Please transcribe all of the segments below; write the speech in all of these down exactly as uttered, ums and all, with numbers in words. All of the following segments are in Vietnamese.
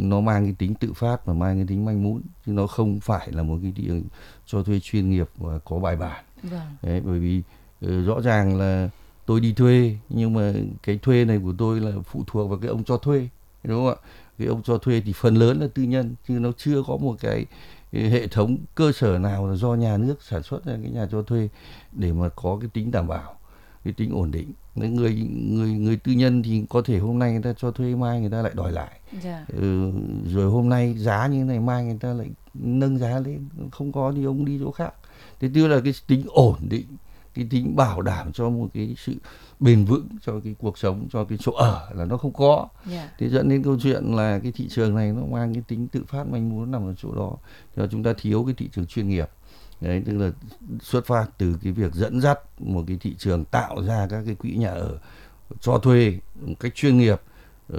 nó mang cái tính tự phát và mang cái tính manh mún, chứ nó không phải là một cái thị trường cho thuê chuyên nghiệp và có bài bản. Vâng. Đấy, bởi vì uh, rõ ràng là tôi đi thuê, nhưng mà cái thuê này của tôi là phụ thuộc vào cái ông cho thuê, đúng không ạ? Cái ông cho thuê thì phần lớn là tư nhân, chứ nó chưa có một cái, cái hệ thống cơ sở nào là do nhà nước sản xuất ra cái nhà cho thuê để mà có cái tính đảm bảo, cái tính ổn định. Người người người tư nhân thì có thể hôm nay người ta cho thuê, mai người ta lại đòi lại. Yeah. Ừ, rồi hôm nay giá như thế này, mai người ta lại nâng giá lên, không có thì ông đi chỗ khác. Thế tức là cái tính ổn định, cái tính bảo đảm cho một cái sự bền vững cho cái cuộc sống, cho cái chỗ ở là nó không có. Yeah. Thế dẫn đến câu chuyện là cái thị trường này nó mang cái tính tự phát, manh mún nằm ở chỗ đó. Cho chúng ta thiếu cái thị trường chuyên nghiệp. Đấy, tức là xuất phát từ cái việc dẫn dắt một cái thị trường, tạo ra các cái quỹ nhà ở cho thuê một cách chuyên nghiệp, uh,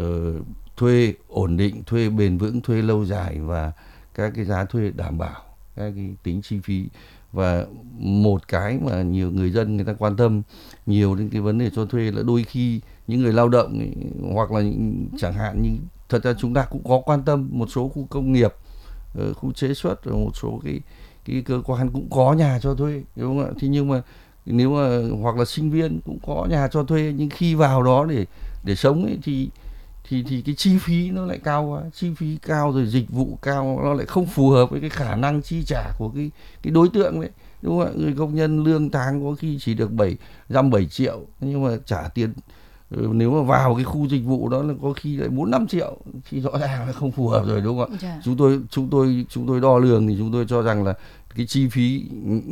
thuê ổn định, thuê bền vững, thuê lâu dài và các cái giá thuê đảm bảo các cái tính chi phí. Và một cái mà nhiều người dân người ta quan tâm nhiều đến cái vấn đề cho thuê là đôi khi những người lao động ấy, hoặc là chẳng hạn như thật ra chúng ta cũng có quan tâm một số khu công nghiệp, khu chế xuất, một số cái cái cơ quan cũng có nhà cho thuê, đúng không ạ? Thế nhưng mà nếu mà hoặc là sinh viên cũng có nhà cho thuê, nhưng khi vào đó để để sống ấy, thì thì thì cái chi phí nó lại cao quá, chi phí cao rồi dịch vụ cao, nó lại không phù hợp với cái khả năng chi trả của cái cái đối tượng đấy, đúng không ạ? Người công nhân lương tháng có khi chỉ được bảy dăm bảy triệu, nhưng mà trả tiền nếu mà vào cái khu dịch vụ đó là có khi lại bốn năm triệu, thì rõ ràng là không phù hợp rồi, đúng không ạ? Yeah. Chúng tôi chúng tôi chúng tôi đo lường thì chúng tôi cho rằng là cái chi phí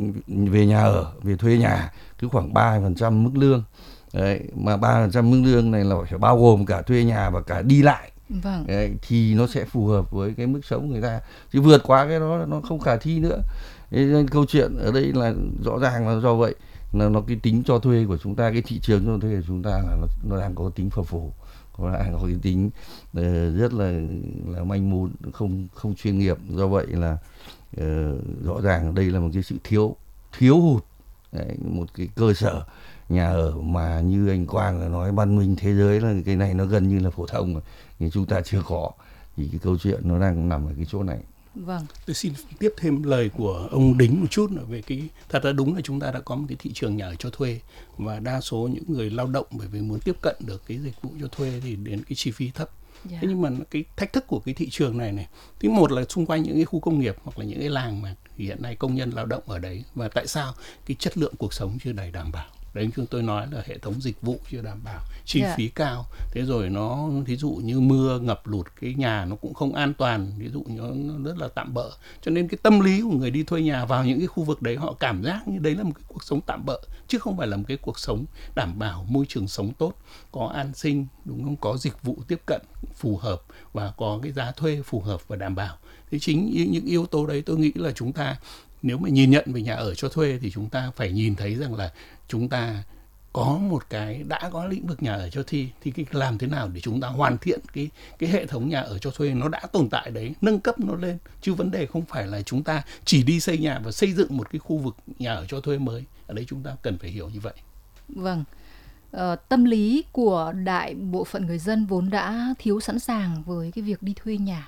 về nhà ở, về thuê nhà cứ khoảng ba phần trăm mức lương. Đấy, mà ba phần trăm mức lương này là phải bao gồm cả thuê nhà và cả đi lại. Vâng. Đấy, thì nó sẽ phù hợp với cái mức sống của người ta, chứ vượt quá cái đó là nó không khả thi nữa. Thế nên câu chuyện ở đây là rõ ràng là do vậy là nó cái tính cho thuê của chúng ta, cái thị trường cho thuê của chúng ta là nó, nó đang có tính phập phù, có đang có cái tính uh, rất là là manh mún, không không chuyên nghiệp. Do vậy là uh, rõ ràng đây là một cái sự thiếu thiếu hụt. Đấy, một cái cơ sở nhà ở mà như anh Quang đã nói văn minh thế giới là cái này nó gần như là phổ thông rồi, nhưng chúng ta chưa có, thì cái câu chuyện nó đang nằm ở cái chỗ này. Vâng. Tôi xin tiếp thêm lời của ông Đính một chút nữa về cái, thật ra đúng là chúng ta đã có một cái thị trường nhà ở cho thuê, và đa số những người lao động bởi vì muốn tiếp cận được cái dịch vụ cho thuê thì đến cái chi phí thấp. Yeah. Thế nhưng mà cái thách thức của cái thị trường này này, thứ một là xung quanh những cái khu công nghiệp hoặc là những cái làng mà hiện nay công nhân lao động ở đấy, và tại sao cái chất lượng cuộc sống chưa đầy đảm bảo. Đấy, chúng tôi nói là hệ thống dịch vụ chưa đảm bảo, chi yeah. phí cao, thế rồi nó thí dụ như mưa ngập lụt, cái nhà nó cũng không an toàn, ví dụ như nó rất là tạm bợ, cho nên cái tâm lý của người đi thuê nhà vào những cái khu vực đấy, họ cảm giác như đấy là một cái cuộc sống tạm bợ, chứ không phải là một cái cuộc sống đảm bảo môi trường sống tốt, có an sinh, đúng không, có dịch vụ tiếp cận phù hợp và có cái giá thuê phù hợp và đảm bảo. Thế chính những yếu tố đấy tôi nghĩ là chúng ta nếu mà nhìn nhận về nhà ở cho thuê thì chúng ta phải nhìn thấy rằng là chúng ta có một cái, đã có lĩnh vực nhà ở cho thuê thì cái làm thế nào để chúng ta hoàn thiện cái cái hệ thống nhà ở cho thuê nó đã tồn tại đấy, nâng cấp nó lên, chứ vấn đề không phải là chúng ta chỉ đi xây nhà và xây dựng một cái khu vực nhà ở cho thuê mới. Ở đây chúng ta cần phải hiểu như vậy. Vâng. Ờ, tâm lý của đại bộ phận người dân vốn đã thiếu sẵn sàng với cái việc đi thuê nhà.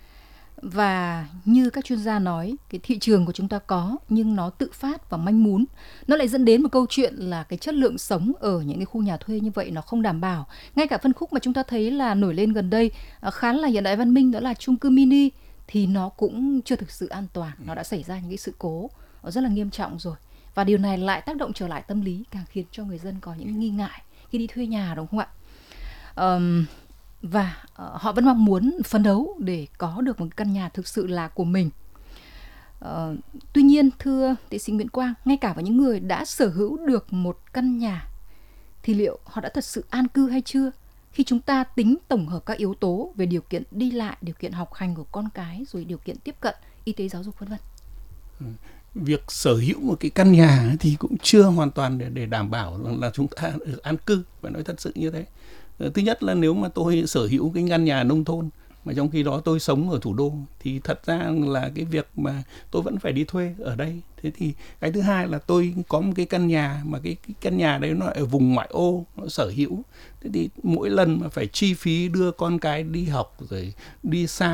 Và như các chuyên gia nói, cái thị trường của chúng ta có nhưng nó tự phát và manh mún. Nó lại dẫn đến một câu chuyện là cái chất lượng sống ở những cái khu nhà thuê như vậy nó không đảm bảo. Ngay cả phân khúc mà chúng ta thấy là nổi lên gần đây khá là hiện đại văn minh, đó là chung cư mini, thì nó cũng chưa thực sự an toàn. Nó đã xảy ra những cái sự cố rất là nghiêm trọng rồi. Và điều này lại tác động trở lại tâm lý, càng khiến cho người dân có những nghi ngại khi đi thuê nhà, đúng không ạ? Um, Và uh, họ vẫn mong muốn phấn đấu để có được một căn nhà thực sự là của mình. Uh, tuy nhiên, thưa tiến sĩ Nguyễn Quang, ngay cả với những người đã sở hữu được một căn nhà, thì liệu họ đã thật sự an cư hay chưa? Khi chúng ta tính tổng hợp các yếu tố về điều kiện đi lại, điều kiện học hành của con cái, rồi điều kiện tiếp cận, y tế, giáo dục vân vân. Việc sở hữu một cái căn nhà thì cũng chưa hoàn toàn để, để đảm bảo là chúng ta được an cư, phải nói thật sự như thế. Thứ nhất là nếu mà tôi sở hữu cái căn nhà nông thôn mà trong khi đó tôi sống ở thủ đô thì thật ra là cái việc mà tôi vẫn phải đi thuê ở đây. Thế thì cái thứ hai là tôi có một cái căn nhà mà cái, cái căn nhà đấy nó ở vùng ngoại ô, nó sở hữu. Thế thì mỗi lần mà phải chi phí đưa con cái đi học rồi đi xa